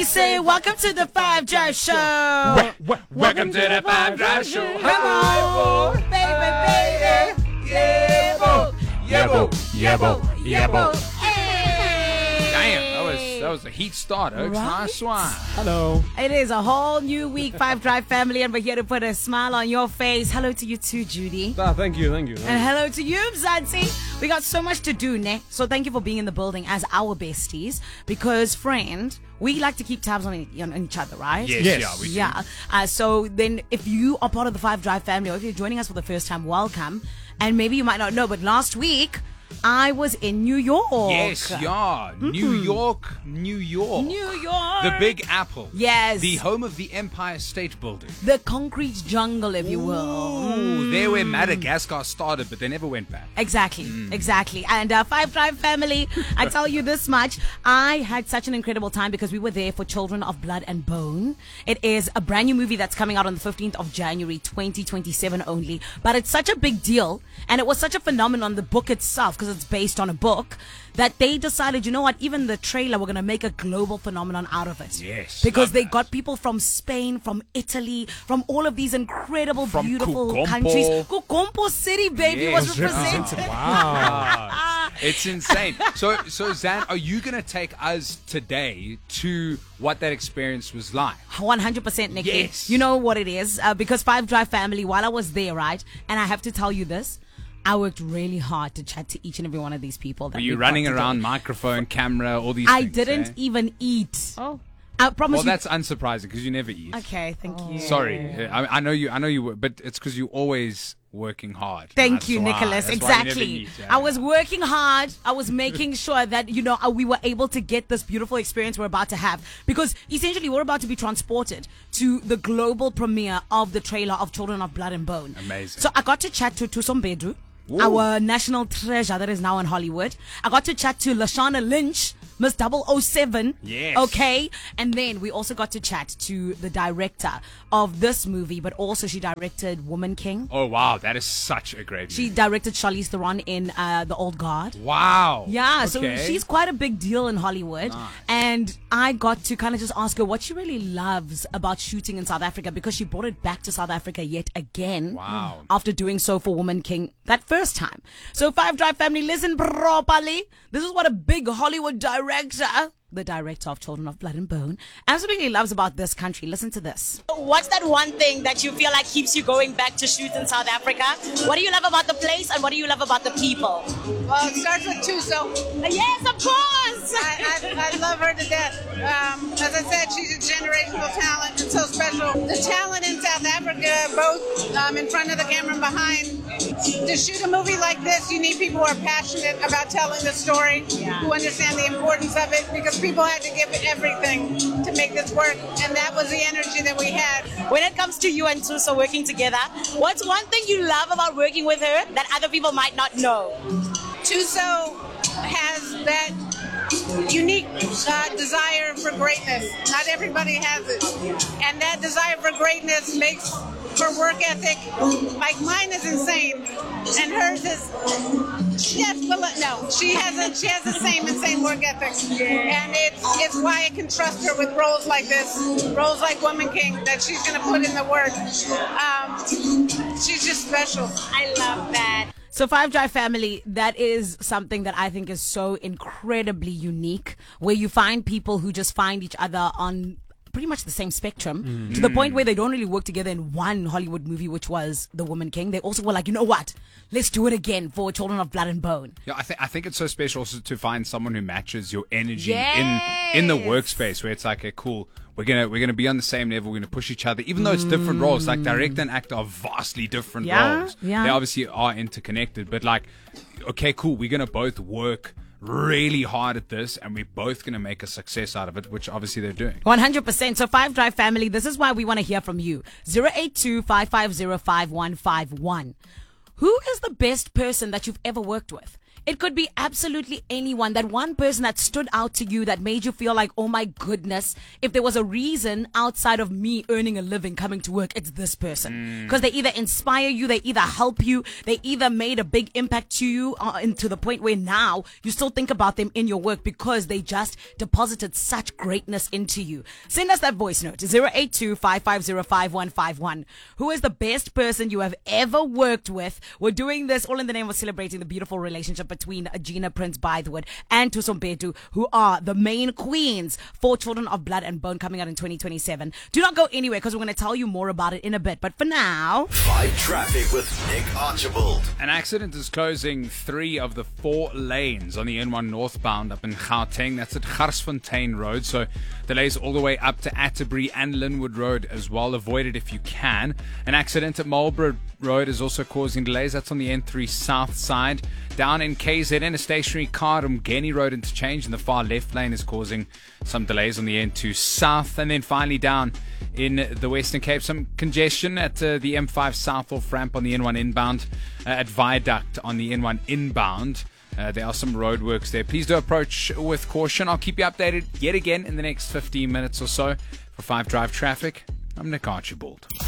We say welcome to the Five Drive Show. Welcome to the Five Drive Show. Hello, baby. Yeah, bo. Yeah, bo. Yeah, bo. Yeah, bo. Hey. Damn, that was a heat start, Oaks. Right? Nice one. Hello. It is a whole new week, Five Drive family, and we're here to put a smile on your face. Hello to you too, Judy. Thank you. And hello to you, Mzansi. We got so much to do, ne? So thank you for being in the building as our besties. Because, friend, we like to keep tabs on each other, right? Yes. Yeah, we do. Yeah. So then if you are part of the Five Drive family, or if you're joining us for the first time, welcome. And maybe you might not know, but last week, I was in New York. Yes, yeah. New York. New York. The Big Apple. Yes. The home of the Empire State Building. The concrete jungle, if you will. Ooh, there where Madagascar started, but they never went back. Exactly. And Five Drive family, I tell you this much. I had such an incredible time because we were there for Children of Blood and Bone. It is a brand new movie that's coming out on the 15th of January, 2027 only. But it's such a big deal. And it was such a phenomenon, the book itself, because it's based on a book, that they decided, you know what, even the trailer, we're going to make a global phenomenon out of it. Yes. Because love they that. got people from Spain, from Italy, from all of these incredible, From beautiful Kukompo. countries. Kukompo City, baby, Yes. was represented. Wow. It's insane. So Zan, are you going to take us today to what that experience was like? 100%, Nikki. Yes. You know what it is? Because Five Drive family, while I was there, right? And I have to tell you this, I worked really hard to chat to each and every one of these people. That Were you we running got today. around, microphone, camera, all these I things? didn't eh? even eat. Oh. I promise Well, you. that's unsurprising because you never eat. Okay, thank you. Sorry, I know you were, but it's because you're always working hard. Thank That's you, why. Nicholas. That's why you never Exactly. eat, yeah. I was working hard. I was making sure that, we were able to get this beautiful experience we're about to have. Because essentially, we're about to be transported to the global premiere of the trailer of Children of Blood and Bone. Amazing. So I got to chat to Thuso Mbedu, our national treasure that is now in Hollywood. I got to chat to Lashana Lynch, Miss 007. Yes. Okay. And then we also got to chat to the director of this movie, but also she directed Woman King. Oh wow, that is such a great She movie. directed Charlize Theron in The Old Guard. Wow. Yeah, so Okay. she's quite a big deal in Hollywood. Nice. And I got to kind of just ask her what she really loves about shooting in South Africa, because she brought it back to South Africa yet again. Wow. After doing so for Woman King that first time. So Five Drive family, listen properly. This is what a big Hollywood director, the director of Children of Blood and Bone, absolutely loves about this country. Listen to this. What's that one thing that you feel like keeps you going back to shoot in South Africa? What do you love about the place, and what do you love about the people? Well, it starts with Thuso. Yes, of course. I love her to death. As I said, she's a generational talent and so special. The talent in South Africa, both in front of the camera and behind. To shoot a movie like this, you need people who are passionate about telling the story, who understand the importance of it, because people had to give it everything to make this work, and that was the energy that we had. When it comes to you and Thuso working together, what's one thing you love about working with her that other people might not know? Thuso has that unique desire for greatness. Not everybody has it. And that desire for greatness makes her work ethic, like mine is insane, and hers is, she has the same insane work ethic. And it's why I can trust her with roles like this, roles like Woman King, that she's going to put in the work. She's just special. I love that. So Five Drive family, that is something that I think is so incredibly unique, where you find people who just find each other on pretty much the same spectrum, to the point where they don't really work together in one Hollywood movie, which was The Woman King. They also were like, you know what? Let's do it again for Children of Blood and Bone. Yeah, I think it's so special also to find someone who matches your energy Yes. in the workspace, where it's like, okay, cool, we're gonna be on the same level, we're gonna push each other, even though it's different roles. Like director and actor are vastly different roles. Yeah. They obviously are interconnected, but like, okay, cool, we're gonna both work really hard at this, and we're both gonna make a success out of it, which obviously they're doing. 100%. So Five Drive family, this is why we want to hear from you. 082-550-5151. Who is the best person that you've ever worked with? It could be absolutely anyone. That one person that stood out to you that made you feel like, oh my goodness, if there was a reason outside of me earning a living coming to work, it's this person. Because they either inspire you, they either help you, they either made a big impact to you to the point where now you still think about them in your work because they just deposited such greatness into you. Send us that voice note, 082-550-5151. Who is the best person you have ever worked with? We're doing this all in the name of celebrating the beautiful relationship between Gina Prince Bythewood and Thuso Mpetu, who are the main queens for Children of Blood and Bone, coming out in 2027. Do not go anywhere because we're going to tell you more about it in a bit. But for now, 5 Traffic with Nick Archibald. An accident is closing 3 of the 4 lanes on the N1 northbound up in Gauteng. That's at Garsfontein Road. So delays all the way up to Atterbury and Linwood Road as well. Avoid it if you can. An accident at Marlborough Road is also causing delays. That's on the N3 south side. Down in KZN, a stationary car at Umgeni Road interchange in the far left lane is causing some delays on the N2 south. And then finally down in the Western Cape, some congestion at the M5 south off ramp on the N1 inbound, at Viaduct on the N1 inbound. There are some roadworks there. Please do approach with caution. I'll keep you updated yet again in the next 15 minutes or so. For 5 Drive Traffic, I'm Nick Archibald.